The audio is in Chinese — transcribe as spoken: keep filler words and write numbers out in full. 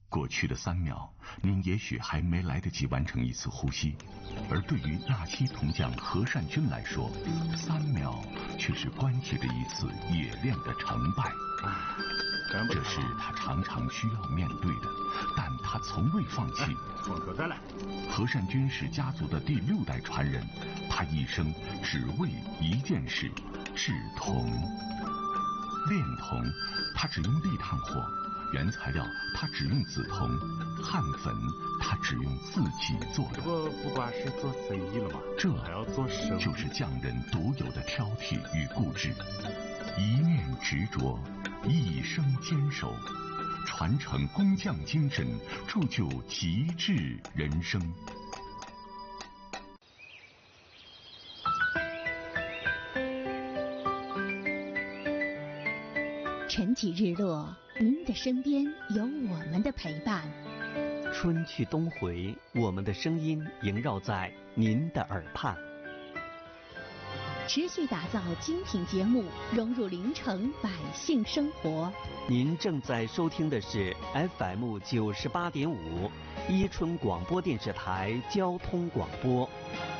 过去的三秒，您也许还没来得及完成一次呼吸，而对于纳西铜匠何善君来说，三秒却是关系着一次冶炼的成败。这是他常常需要面对的，但他从未放弃。 从头再来。 何善君是家族的第六代传人，他一生只为一件事：制铜。炼铜，他只用立炭火；原材料，他只用紫铜；焊粉，他只用自己做的。 不不光是做生意了嘛， 这还要做生意， 就是匠人独有的挑剔与固执。一念执着，一生坚守，传承工匠精神，铸就极致人生。 晨起日落，您的身边有我们的陪伴。 春去冬回，我们的声音萦绕在您的耳畔。 持续打造精品节目，融入临城百姓生活。 您正在收听的是 F M 九十八点五，伊春广播电视台交通广播。